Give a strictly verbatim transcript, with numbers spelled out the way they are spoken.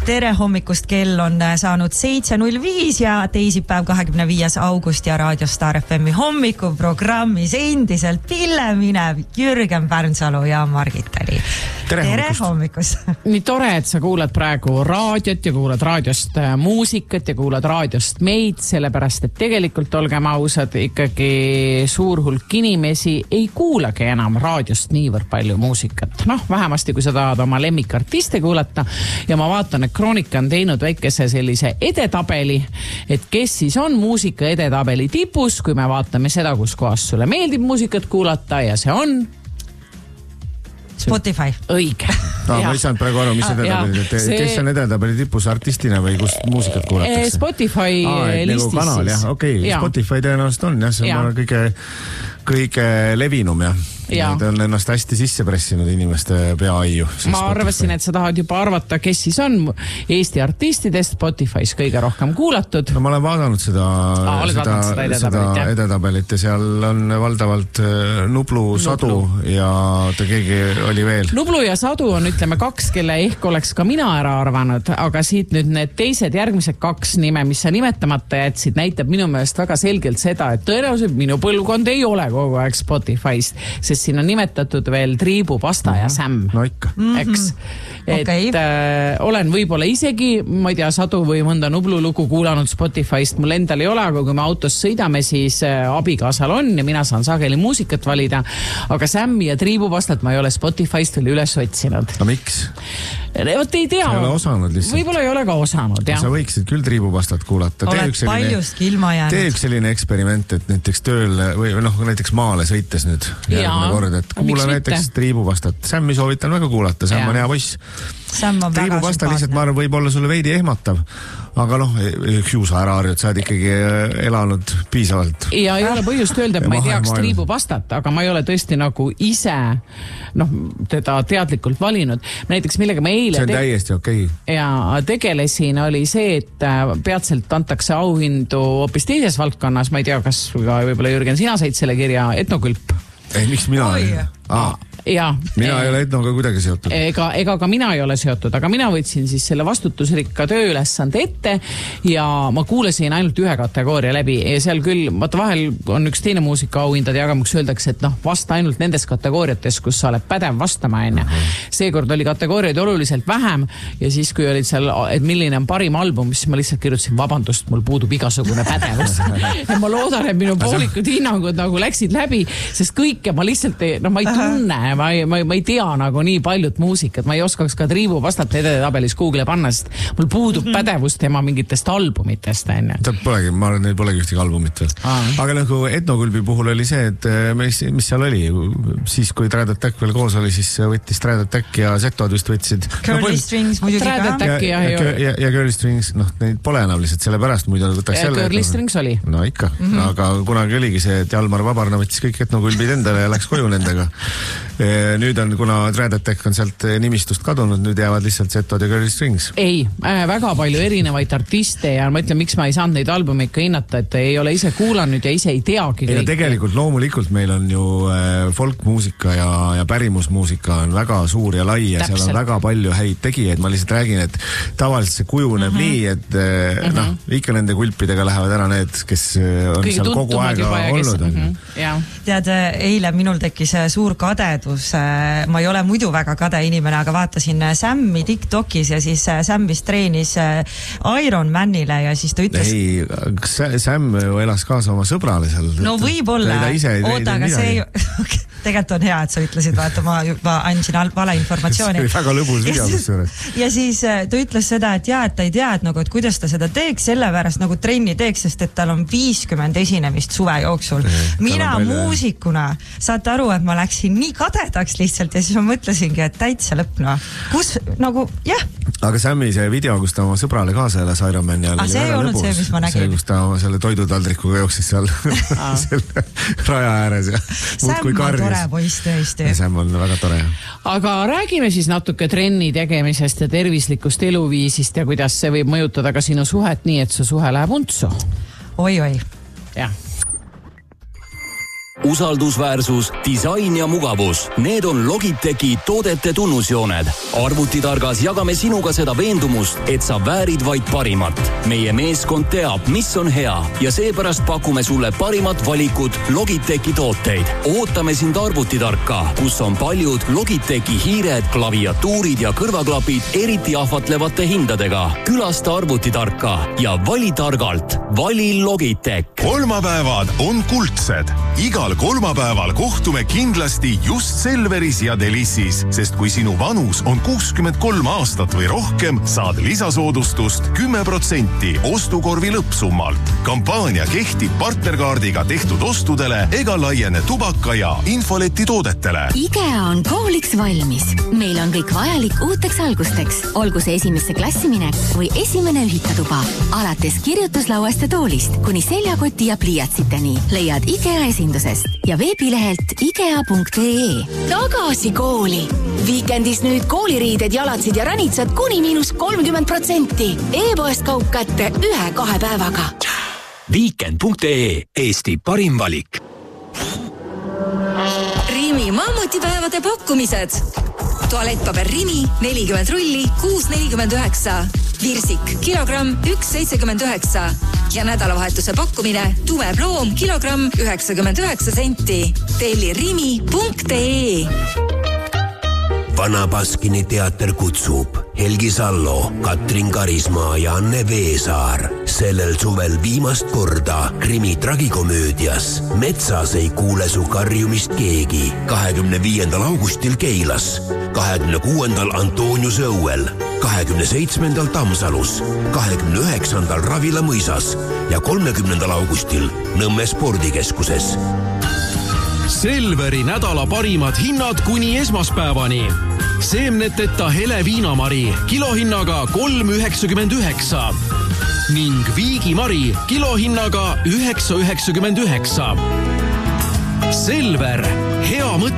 tere hommikust, kell on saanud seitse null viis ja teisipäev kahekümne viies august ja Raadio Star F M-i hommikuprogrammis endiselt Pille Minev, Jürgen Pärnsalu ja Margit Tali. Tere, tere hommikust. Nii tore, et sa kuulad praegu raadiot ja kuulad raadiost muusikat ja kuulad raadiost meid, sellepärast, et tegelikult olgem ausad, ikkagi suur hulk inimesi ei kuulagi enam raadiost niivõrd palju muusikat. Noh, vähemasti kui sa tahad oma lemmikartiste kuulata ja ma vaatan, et Kroonika on teinud väikese sellise edetabeli, et kes siis on muusika edetabeli tipus, kui me vaatame seda, kus kohas sulle meeldib muusikat kuulata ja see on Spotify. Õige. No, ma ei saanud praegu aru, mis edetabeli, et see... kes on edetabeli tipus artistina või kus muusikat kuulatakse? Spotify Aa, listis nagu kanal, jah, okei, okay. Spotify tõenäoliselt on, jah, see on kõige, kõige levinum, jah. Ja. Need on ennast hästi sisse pressinud inimeste peaaiu. Ma arvasin, et sa tahad juba arvata, kes siis on Eesti artistidest Spotify's kõige rohkem kuulatud. No ma olen vaadanud seda, Aa, seda, seda, seda, seda edetabelit ja seal on valdavalt Nublu, Sadu Nublu. Ja ta keegi oli veel. Nublu ja Sadu on, ütleme, kaks, kelle ehk oleks ka mina ära arvanud, aga siit nüüd need teised järgmised kaks nime, mis sa nimetamata jätsid, näitab minu meelest väga selgelt seda, et tõenäoliselt minu põlvkond ei ole kogu aeg Spotify'st, siin on nimetatud veel Triibu, Pasta ja Sam. No ikka. Eks. Et okay. äh, olen võib-olla isegi, ma ei tea, Sadu või mõnda Nublu lugu kuulanud Spotify'st, mul endal ei ole, aga kui me autos sõidame, siis äh, abikaasal on ja mina saan sageli muusikat valida, aga Sammi ja Triibu Pastat ma ei ole Spotify'st veel üles otsinud. No miks? Vot ei tea. Sa ei ole osanud lihtsalt. Võib-olla ei ole ka osanud, jah. Sa võiksid küll Triibu Pastat kuulata. Oled paljustki ilma jäänud. Tee üks selline eksperiment, et näiteks tööle või noh, näiteks maale sõites nüüd järgmine kord, et kuula näiteks Triibu Pastat. Sammi soovitan väga kuulata, Sam on hea poiss. Triibu Pasta lihtsalt, ma arvan, võib olla sulle veidi ehmatav, aga noh, Hjusa ära harjud, sa oled ikkagi elanud piisavalt. Ja ei ole põhjust öelda, et ma ei teaks Triibu Pastat, aga ma ei ole tõesti nagu ise noh, teda teadlikult valinud. Näiteks millega ma eile see on täiesti okei. Ja tegelesin oli see, et peatselt antakse auhindu hoopis teises valdkonnas, ma ei tea, kas võib-olla Jürgen, sina said selle kirja Etnokülp. Ei, miks mina Oi. olen? Aa. Ja, mina ei ole etnoga kuidagi seotud. Ega, ega ka mina ei ole seotud, aga mina võtsin siis selle vastutusrikka tööülesande ette ja ma kuulasin ainult ühe kategooria läbi ja seal küll, vaata vahel on üks teine muusikaauhindade jagamuks öeldakse, et noh, vasta ainult nendes kategooriates, kus sa oled pädev vastama, enne. Seekord oli kategooriaid oluliselt vähem ja siis, kui olid seal, et milline on parim album, siis ma lihtsalt kirjutasin, vabandust, mul puudub igasugune pädevus. Ja ma loodan, et minu poolikud hinnangud nagu läksid läbi, sest kõike ma lihtsalt ei, noh, ma ei tunne Ma ei, ma, ei, ma ei tea nagu nii paljut muusikat, ma ei oskaks ka Triibu Pastat edetabelis Google panna, sest mul puudub mm -hmm. pädevus tema mingitest albumitest. Ta polegi, ma arvan, neil polegi ühtegi albumit veel. Aa. Aga nagu Etnokülbi puhul oli see, et mis, mis seal oli, siis kui Trad Attack veel koos oli, siis võttis Trad Attack ja Setod vist võtsid. Curly no, Strings muidugi ka. Ja, ja, ja, ja, ja Curly Strings, noh, neid pole enam lihtsalt selle pärast, muidu võtaks selle. Curly Strings oli. No ikka, mm -hmm. aga kunagi oligi see, et Jalmar Vabarna võttis kõik Etnokülbid endale ja läks koju nendega. Nüüd on, kuna Trad Attack on sealt nimistust kadunud, nüüd jäävad lihtsalt Setod ja Curly Strings. Ei, äh, väga palju erinevaid artiste ja ma ütlen, miks ma ei saanud neid albumeid ka hinnata, et ei ole ise kuulanud ja ise ei teagi. Ja tegelikult loomulikult meil on ju äh, folkmuusika ja, ja pärimusmuusika on väga suur ja lai ja Täpselt. Seal on väga palju häid tegijaid. Ma lihtsalt räägin, et tavaliselt see kujuneb mm -hmm. nii, et äh, mm -hmm. noh, ikka nende kulpidega lähevad ära need, kes on Kõige seal kogu aega olnud. Mm -hmm. ja. Tead, eile minul tekkis suur kadedus. Ma ei ole muidu väga kade inimene, aga vaatasin Sammi TikTokis ja siis Sam vist treenis Iron Manile ja siis ta ütles... Ei, Sam ju elas kaasa oma sõbrale seal. No võib-olla. Oota, aga see tegelikult on hea, et sa ütlesid, vaata, ma juba andsin vale informatsiooni. See oli väga lõbus video. Ja siis ta ütles seda, et jaa, et ta ei tea, et, nagu, et kuidas ta seda teeks, sellepärast nagu trenni teeks, sest et tal on viiskümmend esinemist suve jooksul. Mina muusikuna, saate aru, et ma läksin nii kadedaks lihtsalt ja siis ma mõtlesingi, et täitsa lõpp, no. Kus, nagu, jah. Aga Sammi see video, kus ta oma sõbrale kaasa elas Iron Man ja oli see väga lõbus. See, mis ma nägin. See, kus ta oma selle toidutaldrikuga jooksis seal selle raja ääres ja Sam on tore poiss tõesti. Sam on väga tore. Aga räägime siis natuke trenni tegemisest ja tervislikust eluviisist ja kuidas see võib mõjutada ka sinu suhet nii, et su suhe läheb untsu. Oi, oi. Jah. usaldusväärsus, disain ja mugavus. Need on Logitechi toodete tunnusjooned. Arvutitargas jagame sinuga seda veendumust, et sa väärid vaid parimat. Meie meeskond teab, mis on hea ja seepärast pakume sulle parimat valikut Logitechi tooteid. Ootame sind Arvutitarka, kus on paljud Logitechi hiired, klaviatuurid ja kõrvaklapid eriti ahvatlevate hindadega. Külasta Arvutitarka ja vali targalt. Vali Logitech. Kolmapäevad on kuldsed. Igal kolmapäeval kohtume kindlasti just Selveris ja Delissis, sest kui sinu vanus on kuuskümmend kolm aastat või rohkem, saad lisasoodustust kümme protsenti ostukorvi lõppsummalt. Kampaania kehtib partnerkaardiga tehtud ostudele ega laiene tubaka ja infoleti toodetele. IKEA on kooliks valmis. Meil on kõik vajalik uuteks algusteks. Olgu see esimesse klassiminek või esimene ühikatuba. Alates kirjutuslauast ja toolist kuni seljakoti ja pliiatsiteni leiad IKEA esindusest ja veebilehelt ikea punkt ee. Tagasi kooli! Viikendis nüüd kooliriided, jalatsid ja ranitsad kuni miinus kolmkümmend protsenti. E-poest kaup kätte ühe-kahe päevaga. Viikend punkt ee. Eesti parim valik. Rimi mammutipäevade pakkumised. Tualettpaber Rimi nelikümmend rulli kuus nelikümmend üheksa. Virsik kilogramm üks seitsekümmend üheksa. Ja nädalavahetuse pakkumine tume ploom kilogramm üheksakümmend üheksa senti. Telli rimi punkt ee. Vana Baskini teater kutsub Helgi Sallo, Katrin Karismaa ja Anne Veesaar. Sellel suvel viimast korda krimi tragikomöödias Metsas ei kuule su karjumist keegi. kahekümne viiendal augustil Keilas, kahekümne kuuendal Antoniuse õuel, kahekümne seitsmendal Tamsalus, kahekümne üheksandal Ravila mõisas ja kolmekümnendal augustil Nõmme spordikeskuses. Selveri nädala parimad hinnad kuni esmaspäevani. Seemneteta hele viinamari kilohinnaga kolm üheksakümmend üheksa ning viigimari kilohinnaga üheksa üheksakümmend üheksa. Selver, hea mõte.